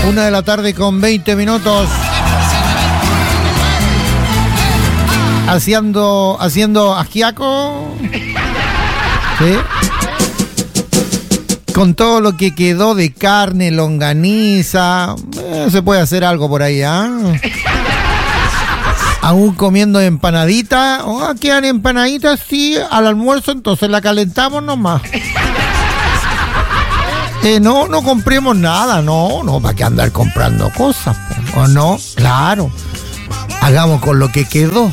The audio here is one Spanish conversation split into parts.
1:20 haciendo ajiaco, ¿sí? Con todo lo que quedó de carne, longaniza, se puede hacer algo por ahí, Aún comiendo empanadita, quedan empanaditas, sí, al almuerzo, entonces la calentamos nomás. No compremos nada, no, ¿para qué andar comprando cosas? ¿O no? Claro, hagamos con lo que quedó.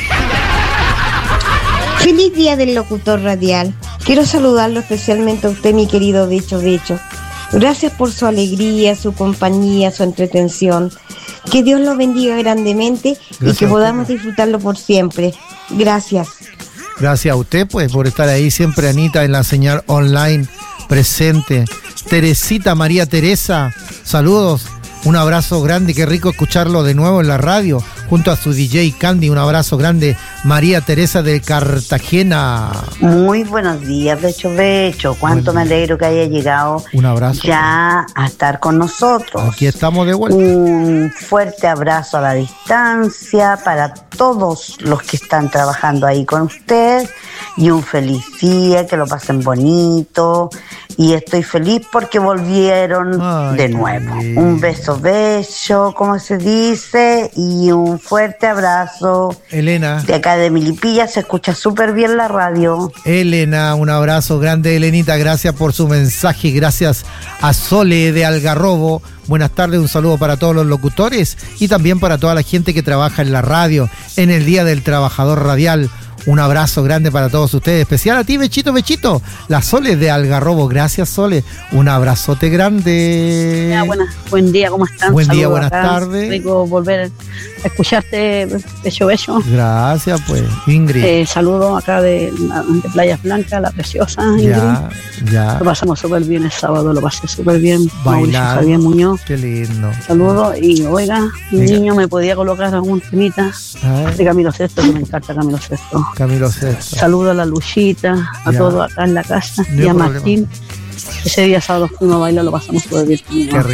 Feliz día del locutor radial. Quiero saludarlo especialmente a usted, mi querido Becho. Gracias por su alegría, su compañía, su entretención. Que Dios lo bendiga grandemente. Gracias, y que podamos disfrutarlo por siempre. Gracias. Gracias a usted, pues, por estar ahí siempre, Anita, en la señal online presente. Teresita, María Teresa, saludos. Un abrazo grande, qué rico escucharlo de nuevo en la radio, junto a su DJ Candy. Un abrazo grande, María Teresa de Cartagena. Muy buenos días, Becho. Cuánto me alegro que haya llegado. Un abrazo. Ya a estar con nosotros. Aquí estamos de vuelta. Un fuerte abrazo a la distancia para todos los que están trabajando ahí con usted. Y un feliz día, que lo pasen bonito. Y estoy feliz porque volvieron de nuevo. Un beso, como se dice, y un fuerte abrazo. Elena. De acá de Milipilla, se escucha súper bien la radio. Elena, un abrazo grande, Elenita, gracias por su mensaje, gracias a Sole de Algarrobo. Buenas tardes, un saludo para todos los locutores y también para toda la gente que trabaja en la radio, en el Día del Trabajador Radial. Un abrazo grande para todos ustedes, especial a ti, Bechito, la Sole de Algarrobo. Gracias, Sole, un abrazote grande. Buen día, ¿cómo están? Buen día, Saludos buenas acá. tardes. Rico volver a escucharte, Becho. Gracias, pues, Ingrid. Saludos acá de Playas Blancas, la preciosa Ingrid. Ya. Lo pasamos súper bien el sábado, lo pasé súper bien. Bailar. Javier Muñoz. Qué lindo. Saludos, y oiga, mi niño, ¿me podía colocar algún temita de Camilo Sesto? Que me encanta Camilo Sesto. Saludo a la Luchita, a todos acá en la casa, y a Martín. Ese día sábado fuimos a bailar, lo pasamos todo bien.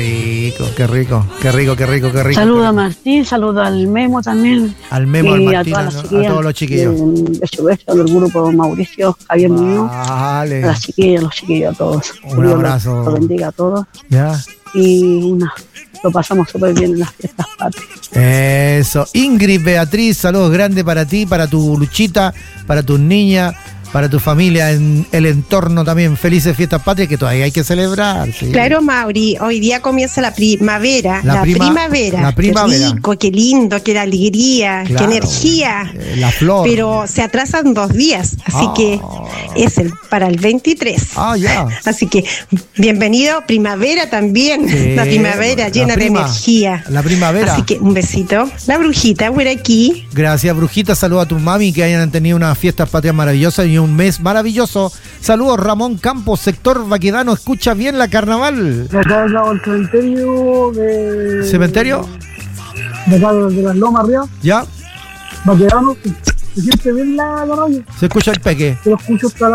Qué rico. Saludo a Martín, saludo al Memo también. Al Memo, al Martín, a todos los chiquillos. Becho, del grupo Mauricio, Javier Muñoz. A las chiquillas, los chiquillos, a todos. Un abrazo. Los bendiga a todos. Ya. Y lo pasamos súper bien en las fiestas patrias. Eso. Ingrid Beatriz, saludos grandes para ti, para tu Luchita, para tus niñas, para tu familia en el entorno también. Felices fiestas patrias que todavía hay que celebrar. ¿Sí? Claro, Mauri, hoy día comienza la primavera. La primavera. Qué rico, qué lindo, qué alegría, claro, qué energía. La flor. Pero se atrasan 2 días, así que es para el 23. Ya. Así que bienvenido, primavera también. Sí, la primavera llena de energía. La primavera. Así que un besito. La Brujita, por aquí. Gracias, Brujita. Saludos a tu mami, que hayan tenido unas fiestas patrias maravillosas y un mes maravilloso. Saludos, Ramón Campos, sector Baquedano. ¿Escucha bien la carnaval? Acá al lado del cementerio de... ¿Cementerio? De acá de las Lomas arriba. ¿Ya? Baquedano. ¿Se siente bien la radio? Se escucha el peque. Se lo escucho hasta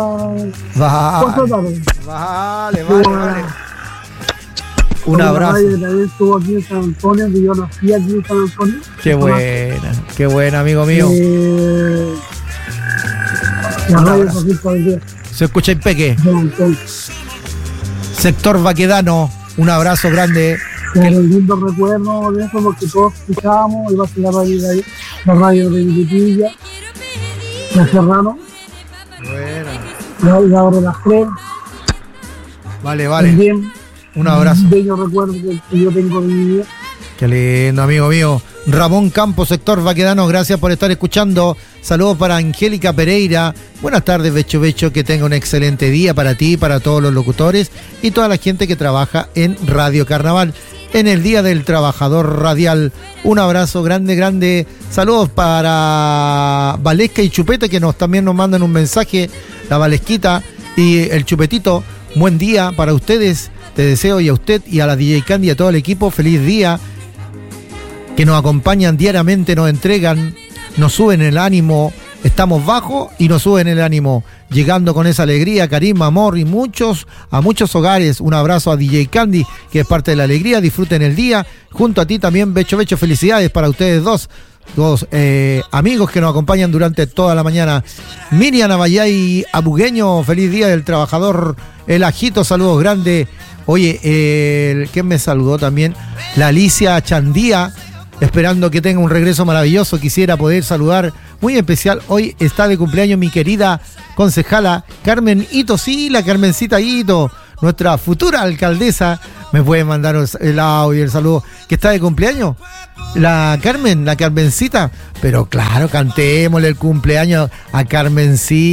Vale. Un abrazo. También estuvo aquí en San Antonio, que yo nací aquí en San Antonio. Qué buena, amigo mío. La radio se escucha el peque. Sector Baquedano, un abrazo grande. Un lindo recuerdo de eso, porque todos escuchábamos, iba a ser la radio de Milipilla, de Serrano. Bueno. La hora de las 3. Vale. También, un abrazo. Un bello recuerdo que yo tengo de mi vida. Qué lindo, amigo mío. Ramón Campos, sector Baquedano, gracias por estar escuchando. Saludos para Angélica Pereira. Buenas tardes, Becho, que tenga un excelente día para ti, para todos los locutores y toda la gente que trabaja en Radio Carnaval en el Día del Trabajador Radial. Un abrazo grande. Saludos para Valesca y Chupete, que también nos mandan un mensaje. La Valesquita y el Chupetito. Buen día para ustedes. Te deseo, y a usted y a la DJ Candy y a todo el equipo, feliz día. Que nos acompañan diariamente, nos entregan, nos suben el ánimo estamos bajos y nos suben el ánimo, llegando con esa alegría, carisma, amor y a muchos hogares. Un abrazo a DJ Candy, que es parte de la alegría. Disfruten el día. Junto a ti también, Becho, felicidades para ustedes dos amigos que nos acompañan durante toda la mañana. Miriam Abayay Abugueño, feliz día del trabajador. El Ajito, saludos grandes. Oye, ¿quién me saludó también? La Alicia Chandía, esperando que tenga un regreso maravilloso. Quisiera poder saludar muy especial. Hoy está de cumpleaños mi querida concejala Carmen Hito. Sí, la Carmencita Hito, nuestra futura alcaldesa. Me puede mandar el audio, el saludo, que está de cumpleaños. La Carmen, la Carmencita. Pero claro, cantémosle el cumpleaños a Carmencita.